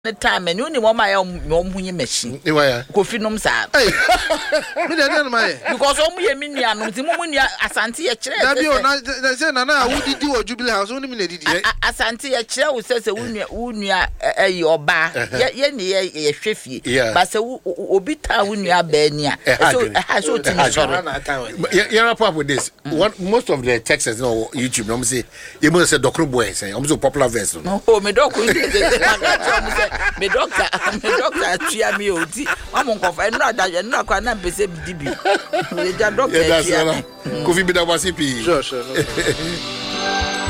the time and only one my own machine. Coffee nom sa. Me dey my Because omu mini anu ti mumu ni Asante e kire. That you na say na who did you Jubilee House only me did Asante e kire wo say wunua oba ye ne ye hwefie but say obi ta wunua ba ni a so ti ni soro. You wrap up with this. Most of the Texans on YouTube no say you must say Doctor Boy say I'm so popular verse. Oh me doctor me doctor tia me oti mama nkofa enu adaje enu akwa na pese bidibi. Me ja doctor tia. Coffee be that was CP. Sure.